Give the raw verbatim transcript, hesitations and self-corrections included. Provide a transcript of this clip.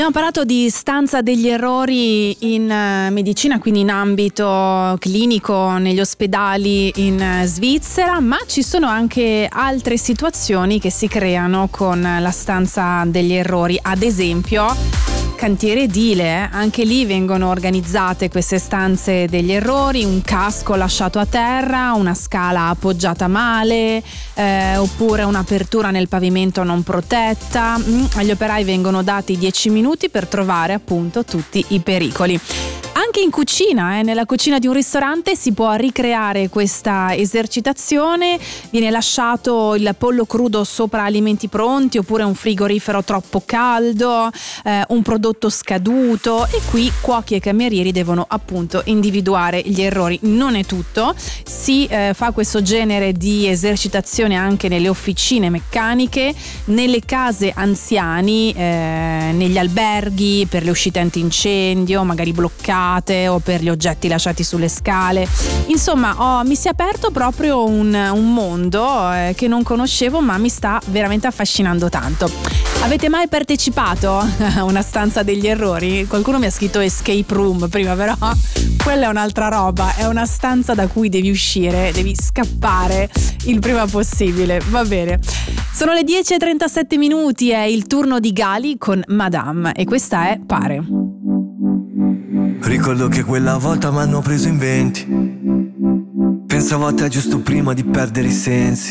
Abbiamo parlato di stanza degli errori in uh, medicina, quindi in ambito clinico, negli ospedali in uh, Svizzera, ma ci sono anche altre situazioni che si creano con la stanza degli errori. Ad esempio, cantiere edile, eh? Anche lì vengono organizzate queste stanze degli errori, un casco lasciato a terra, una scala appoggiata male, eh, oppure un'apertura nel pavimento non protetta. Mm, agli operai vengono dati dieci minuti per trovare appunto tutti i pericoli. Anche in cucina, eh, nella cucina di un ristorante si può ricreare questa esercitazione, viene lasciato il pollo crudo sopra alimenti pronti oppure un frigorifero troppo caldo, eh, un prodotto scaduto, e qui cuochi e camerieri devono appunto individuare gli errori. Non è tutto, si eh, fa questo genere di esercitazione anche nelle officine meccaniche, nelle case anziani, eh, negli alberghi per le uscite antincendio, magari bloccate, o per gli oggetti lasciati sulle scale. Insomma, oh, mi si è aperto proprio un, un mondo eh, che non conoscevo, ma mi sta veramente affascinando tanto. Avete mai partecipato a una stanza degli errori? Qualcuno mi ha scritto escape room prima, però quella è un'altra roba, è una stanza da cui devi uscire, devi scappare il prima possibile. Va bene. Sono le dieci e trentasette minuti, è il turno di Gali con Madame e questa è Pare. Ricordo che quella volta m'hanno preso in venti. Pensavo a te giusto prima di perdere i sensi.